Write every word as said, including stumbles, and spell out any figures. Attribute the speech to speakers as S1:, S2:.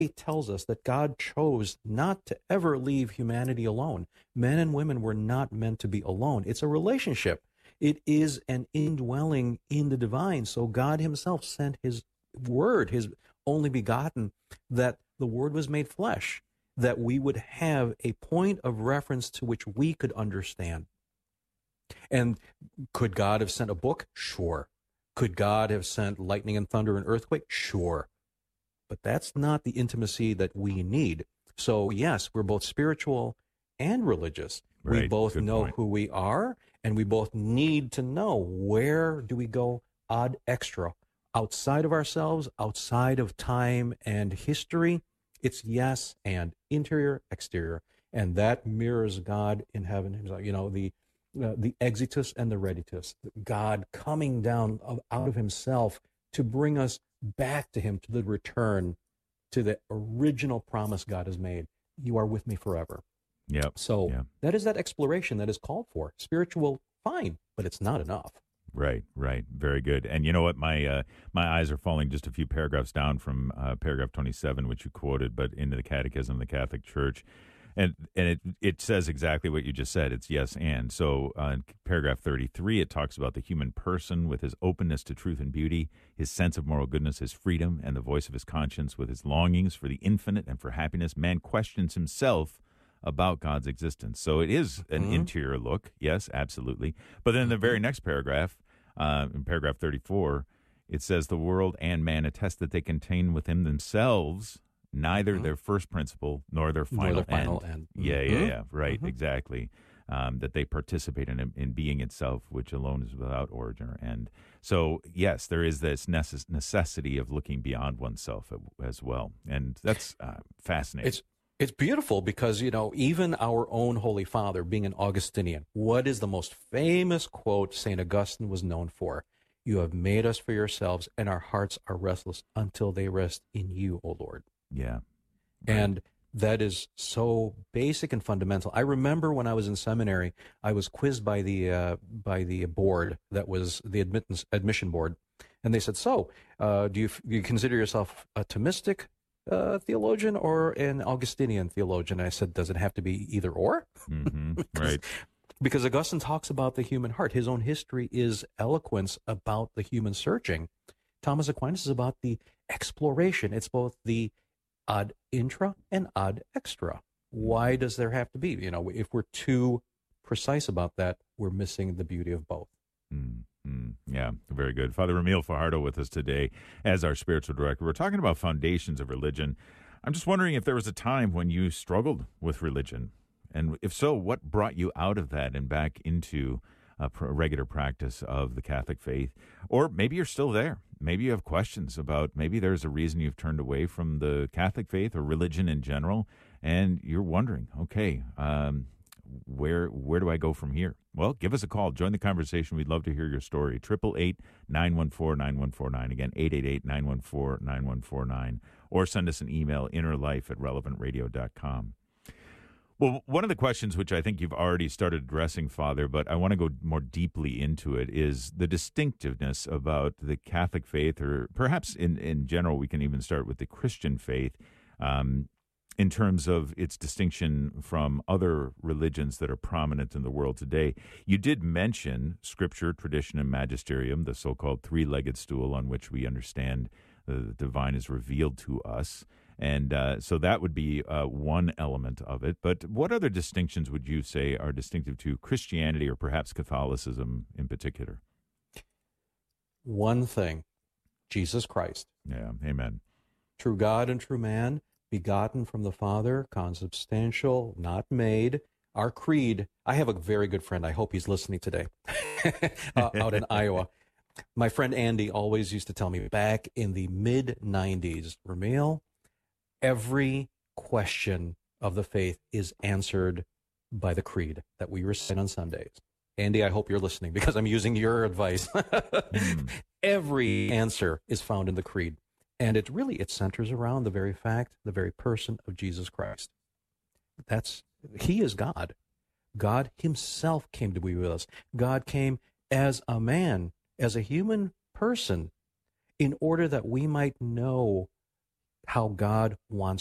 S1: faith tells us that God chose not to ever leave humanity alone. Men and women were not meant to be alone. It's a relationship. It is an indwelling in the divine. So God himself sent his word, his only begotten, that the word was made flesh, that we would have a point of reference to which we could understand. And could God have sent a book? Sure. Could God have sent lightning and thunder and earthquake? Sure. But that's not the intimacy that we need. So yes, we're both spiritual and religious.
S2: Right.
S1: We both
S2: Good
S1: know
S2: point.
S1: who we are, and we both need to know, where do we go ad extra, outside of ourselves, outside of time and history. It's yes and interior, exterior, and that mirrors God in heaven himself. You know, the uh, the exitus and the reditus, God coming down of, out of himself to bring us back to him, to the return, to the original promise God has made. You are with me forever.
S2: Yep.
S1: So
S2: Yep.
S1: that is that exploration that is called for. Spiritual, fine, but it's not enough.
S2: Right, right. Very good. And you know what? My uh, my eyes are falling just a few paragraphs down from uh, paragraph twenty-seven, which you quoted, but into the Catechism of the Catholic Church. And and it, it says exactly what you just said. It's yes and. So uh, in paragraph thirty-three, it talks about the human person with his openness to truth and beauty, his sense of moral goodness, his freedom, and the voice of his conscience, with his longings for the infinite and for happiness. Man questions himself about God's existence. So it is an
S1: Mm-hmm.
S2: interior look. Yes, absolutely. But then in the very next paragraph, uh, in paragraph thirty-four, it says the world and man attest that they contain within themselves neither
S1: Mhm.
S2: their first principle nor their final,
S1: Nor the final
S2: end.
S1: end.
S2: Yeah, yeah,
S1: Mhm.
S2: yeah. Right,
S1: Mhm.
S2: exactly. Um, that they participate in in being itself, which alone is without origin or end. So, yes, there is this necess- necessity of looking beyond oneself as well. And that's uh, fascinating.
S1: It's it's beautiful because, you know, even our own Holy Father, being an Augustinian, what is the most famous quote Saint Augustine was known for? You have made us for yourselves, and our hearts are restless until they rest in you, O Lord.
S2: yeah. Right.
S1: And that is so basic and fundamental. I remember when I was in seminary, I was quizzed by the uh, by the board that was the admittance admission board, and they said, "So, uh, do you do you consider yourself a Thomistic uh, theologian or an Augustinian theologian?" And I said, "Does it have to be either or?"
S2: hmm
S1: because,
S2: Right.
S1: because Augustine talks about the human heart. His own history is eloquence about the human searching. Thomas Aquinas is about the exploration. It's both the ad intra and ad extra. Why does there have to be? You know, if we're too precise about that, we're missing the beauty of both.
S2: Mm-hmm. Yeah, very good. Father Ramil Fajardo with us today as our spiritual director. We're talking about foundations of religion. I'm just wondering if there was a time when you struggled with religion, and if so, what brought you out of that and back into a pr- regular practice of the Catholic faith? Or maybe you're still there. Maybe you have questions about, maybe there's a reason you've turned away from the Catholic faith or religion in general, and you're wondering, okay, um, where where do I go from here? Well, give us a call. Join the conversation. We'd love to hear your story. eight eight eight, nine one four, nine one four nine. Again, eight eight eight, nine one four, nine one four nine. Or send us an email, innerlife at relevant radio dot com. Well, one of the questions, which I think you've already started addressing, Father, but I want to go more deeply into it, is the distinctiveness about the Catholic faith, or perhaps in, in general, we can even start with the Christian faith, um, in terms of its distinction from other religions that are prominent in the world today. You did mention Scripture, tradition, and magisterium, the so-called three-legged stool on which we understand the divine is revealed to us. And uh, so that would be uh, one element of it. But what other distinctions would you say are distinctive to Christianity, or perhaps Catholicism in particular?
S1: One thing, Jesus Christ,
S2: Yeah, amen.
S1: true God and true man, begotten from the Father, consubstantial, not made. Our creed, I have a very good friend, I hope he's listening today, uh, out in Iowa. My friend Andy always used to tell me back in the mid nineties, Ramil, every question of the faith is answered by the creed that we recite on Sundays. Andy, I hope you're listening because I'm using your advice.
S2: Mm.
S1: Every answer is found in the creed. And it really, it centers around the very fact, the very person of Jesus Christ. That's, he is God. God himself came to be with us. God came as a man, as a human person, in order that we might know how God wants